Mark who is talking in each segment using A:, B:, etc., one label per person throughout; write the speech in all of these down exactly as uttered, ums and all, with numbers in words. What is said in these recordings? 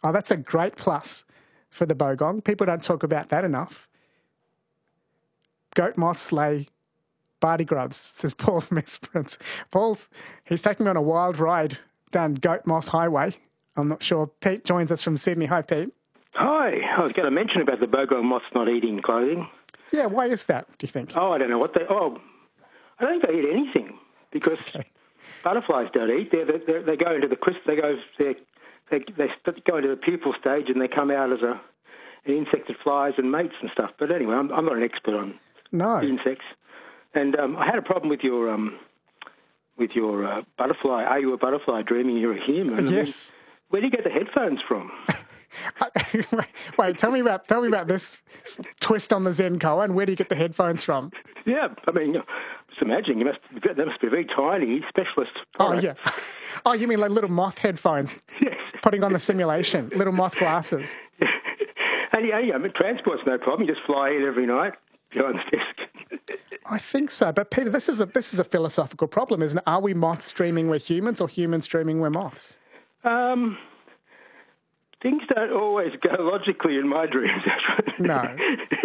A: Oh, that's a great plus for the bogong. People don't talk about that enough. Goat moths lay barty grubs, says Paul from Esperance. Paul's, he's taking me on a wild ride down Goat Moth Highway. I'm not sure. Pete joins us from Sydney. Hi, Pete.
B: Hi. I was going to mention about the bogong moths not eating clothing.
A: Yeah, why is that, do you think?
B: Oh, I don't know what they... Oh, I don't think they eat anything because okay. Butterflies don't eat. They're, they're, they go into the... They go, they they go into the pupal stage and they come out as a an insect that flies and mates and stuff. But anyway, I'm, I'm not an expert on
A: no.
B: insects. And um, I had a problem with your um, with your uh, butterfly. Are you a butterfly dreaming you're a human?
A: Yes.
B: I mean, where do you get the headphones from?
A: wait, wait, tell me about tell me about this twist on the Zen koan. Where do you get the headphones from?
B: Yeah, I mean, just imagine you must they must be very tiny specialist.
A: Oh yeah. Oh, you mean like little moth headphones?
B: Yes.
A: Putting on the simulation, little moth glasses.
B: Yeah. And yeah, yeah, I mean, transport's no problem. You just fly in every night behind the desk.
A: I think so, but Peter, this is a this is a philosophical problem, isn't it? Are we moths dreaming we're humans, or humans dreaming we're moths?
B: Um, things don't always go logically in my dreams.
A: No.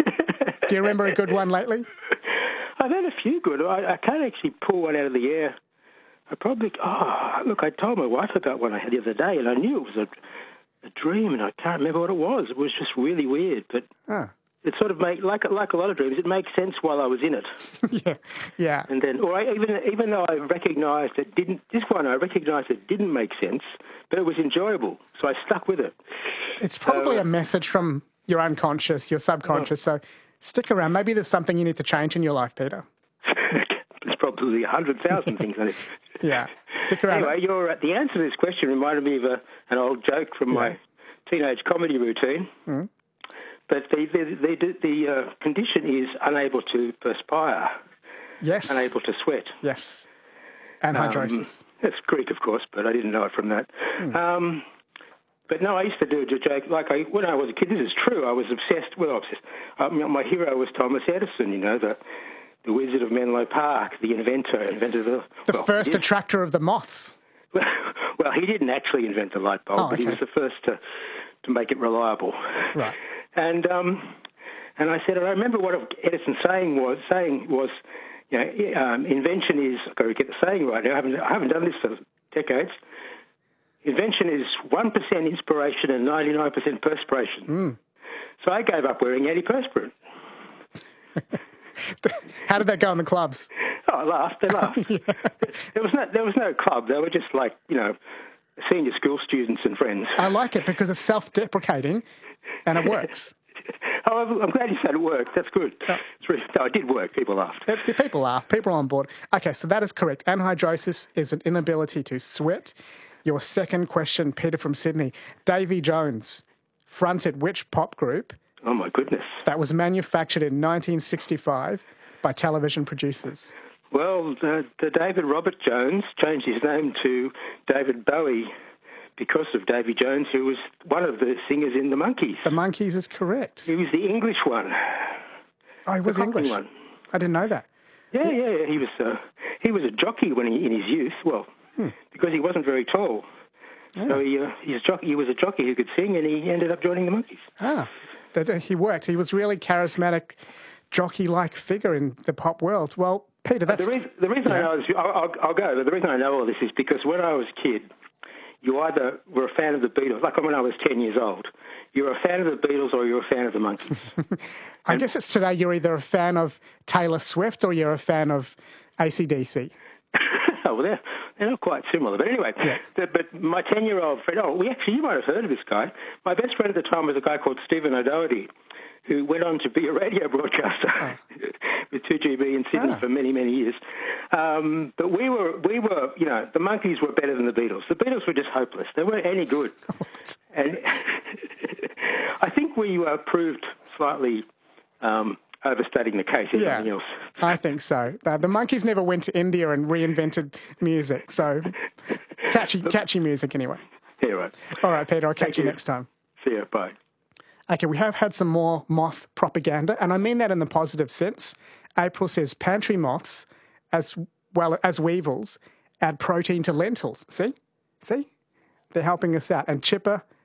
A: Do you remember a good one lately?
B: I've had a few good. I, I can't actually pull one out of the air. I probably. Oh, look! I told my wife about one I had the other day, and I knew it was a, a dream, and I can't remember what it was. It was just really weird, but.
A: Ah.
B: It sort of make like like a lot of dreams. It makes sense while I was in it.
A: yeah, yeah.
B: And then, or I, even even though I recognised it didn't. This one I recognised it didn't make sense, but it was enjoyable, so I stuck with it.
A: It's probably
B: so,
A: a message from your unconscious, your subconscious. Oh. So stick around. Maybe there's something you need to change in your life, Peter.
B: There's probably a hundred thousand things on it.
A: Yeah, stick around.
B: Anyway, you're, uh, the answer to this question reminded me of a, an old joke from yeah. my teenage comedy routine.
A: Mm.
B: But the the the, the uh, condition is unable to perspire.
A: Yes.
B: Unable to sweat.
A: Yes. Anhydrosis.
B: Um, that's Greek, of course, but I didn't know it from that. Mm. Um, but no, I used to do a joke. Like I, when I was a kid, this is true. I was obsessed. Well, obsessed. Um, my hero was Thomas Edison. You know, the the Wizard of Menlo Park, the inventor, invented the
A: the
B: well,
A: first attractor of the moths.
B: Well, well, he didn't actually invent the light bulb,
A: oh, okay.
B: but he was the first to to make it reliable.
A: Right.
B: And um, and I said, and I remember what Edison's saying was saying was, you know, um, invention is. I've got to get the saying right now. I haven't I haven't done this for decades. Invention is one percent inspiration and ninety nine percent perspiration.
A: Mm.
B: So I gave up wearing antiperspirant.
A: How did that go in the clubs?
B: Oh, I laughed. They laughed. yeah. There was no there was no club. They were just like, you know, senior school students and friends.
A: I like it because it's self-deprecating and it works.
B: Oh, I'm glad you said it worked. That's good. Oh. It's really, no, it did work. People laughed.
A: People laughed. People are on board. Okay, so that is correct. Anhydrosis is an inability to sweat. Your second question, Peter from Sydney. Davy Jones fronted which pop group?
B: Oh, my goodness.
A: That was manufactured in nineteen sixty-five by television producers.
B: Well, the, the David Robert Jones changed his name to David Bowie because of Davy Jones, who was one of the singers in the Monkees.
A: The Monkees is correct.
B: He was the English one.
A: Oh, he was English? One. I didn't know that.
B: Yeah, yeah, yeah. He was, uh, he was a jockey when he, in his youth, well, hmm. because he wasn't very tall. Yeah. So he, uh, he, was jockey, he was a jockey who could sing, and he ended up joining the Monkees.
A: Ah, that, uh, he worked. He was really charismatic, jockey-like figure in the pop world. Well, Peter, that's...
B: The reason, the reason yeah. I know this, I'll, I'll, I'll go, but the reason I know all this is because when I was a kid, you either were a fan of the Beatles, like when I was ten years old, you're a fan of the Beatles or you're a fan of the Monkees.
A: I and, guess it's today you're either a fan of Taylor Swift or you're a fan of A C D C.
B: Oh, well, they're, they're not quite similar. But anyway, yeah. the, but my ten-year-old friend, oh, we actually, you might have heard of this guy. My best friend at the time was a guy called Stephen O'Doherty, who went on to be a radio broadcaster oh. with two G B in Sydney oh. for many, many years. Um, but we were, we were, you know, the Monkees were better than the Beatles. The Beatles were just hopeless. They weren't any good. And I think we uh, proved slightly um, overstating the case, if
A: yeah,
B: nothing else.
A: I think so. Uh, the Monkees never went to India and reinvented music, so catchy, catchy music anyway.
B: Yeah, right.
A: All right, Peter, I'll catch
B: Thank
A: you
B: you
A: next time.
B: See you. Bye.
A: Okay, we have had some more moth propaganda, and I mean that in the positive sense. April says pantry moths, as well as weevils, add protein to lentils. See? See? They're helping us out. And Chipper